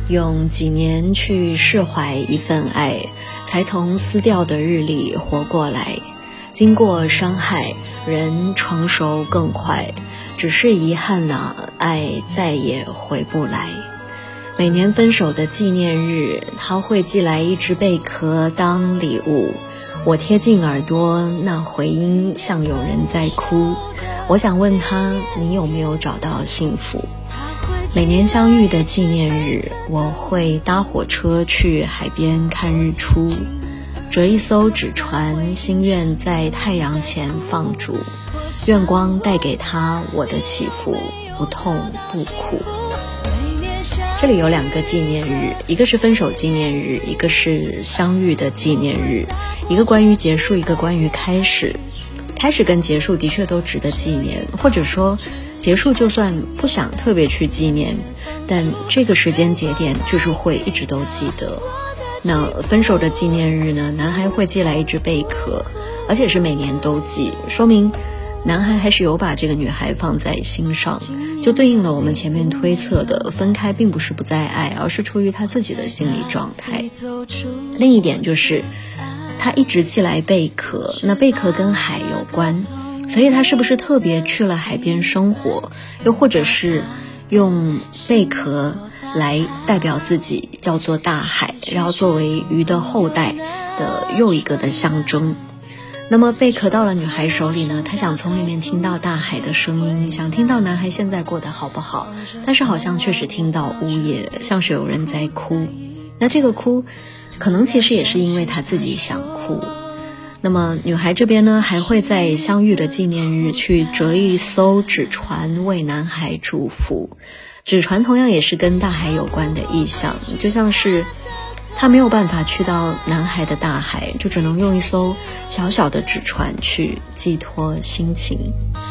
用几年去释怀一份爱，才从撕掉的日里活过来。经过伤害，人成熟更快，只是遗憾啊，爱再也回不来。每年分手的纪念日，他会寄来一只贝壳当礼物，我贴近耳朵，那回音像有人在哭。我想问他，你有没有找到幸福？每年相遇的纪念日，我会搭火车去海边看日出，折一艘纸船，心愿在太阳前放逐，愿光带给他我的祈福，不痛不苦。这里有2个纪念日，一个是分手纪念日，一个是相遇的纪念日，一个关于结束，一个关于开始。开始跟结束的确都值得纪念，或者说结束就算不想特别去纪念，但这个时间节点就是会一直都记得。那分手的纪念日呢，男孩会寄来一只贝壳，而且是每年都寄，说明男孩还是有把这个女孩放在心上，就对应了我们前面推测的，分开并不是不再爱，而是出于他自己的心理状态。另一点就是他一直寄来贝壳，那贝壳跟海有关，所以他是不是特别去了海边生活，又或者是用贝壳来代表自己，叫做大海，然后作为鱼的后代的又一个的象征。那么贝壳到了女孩手里呢，她想从里面听到大海的声音，想听到男孩现在过得好不好，但是好像确实听到呜咽，像是有人在哭。那这个哭可能其实也是因为她自己想哭。那么女孩这边呢，还会在相遇的纪念日去折一艘纸船为男孩祝福。纸船同样也是跟大海有关的意象，就像是他没有办法去到男孩的大海，就只能用一艘小小的纸船去寄托心情。